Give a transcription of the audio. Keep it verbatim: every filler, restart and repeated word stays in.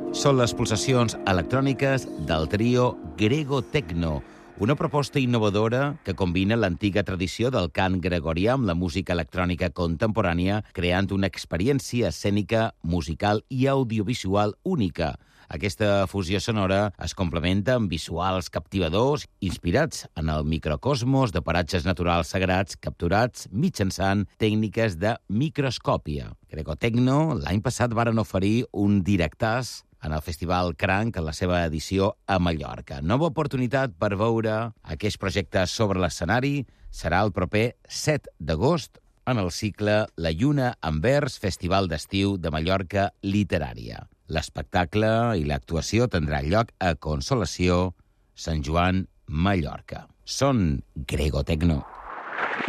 Són les pulsacions electròniques del trio Grego Techno, una proposta innovadora que combina l'antiga tradició del cant gregorià amb la música electrònica contemporània, creant una experiència escènica, musical i audiovisual única. Aquesta fusió sonora es complementa amb visuals captivadors inspirats en el microcosmos de paratges naturals sagrats capturats mitjançant tècniques de microscòpia. Grego Techno l'any passat varen oferir un directàs en el Festival Cranc, en la seva edició a Mallorca. Nova oportunitat per veure aquest projecte sobre l'escenari serà el proper set d'agost en el cicle La Lluna en Vers, Festival d'Estiu de Mallorca Literària. L'espectacle i l'actuació tindrà lloc a Consolació, Sant Joan, Mallorca. Són Grego Techno.